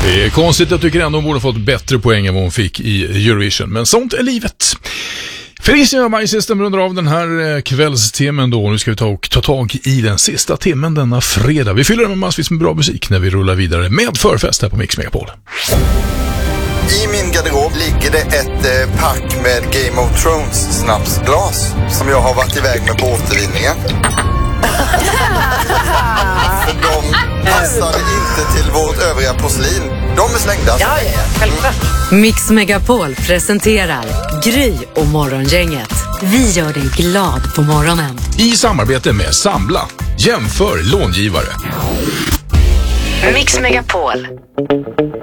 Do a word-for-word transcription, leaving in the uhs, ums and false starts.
Det är konstigt, jag tycker ändå hon borde fått bättre poäng än vad hon fick i Eurovision. Men sånt är livet. Felicia Majsystem rundar av den här kvällstimmen då. Nu ska vi ta, och ta tag i den sista timmen denna fredag. Vi fyller den med massvis med bra musik när vi rullar vidare med förfest här på Mix Megapol. I min garderob ligger det ett eh, pack med Game of Thrones snapsglas som jag har varit iväg med på återvinningen. För de passade inte till vårt övriga porslin. De är slängda. Ja, ja, självklart. Mm. Mix Megapol presenterar Gry och Morgongänget. Vi gör dig glad på morgonen. I samarbete med Sambla. Jämför långivare. Mix Megapol.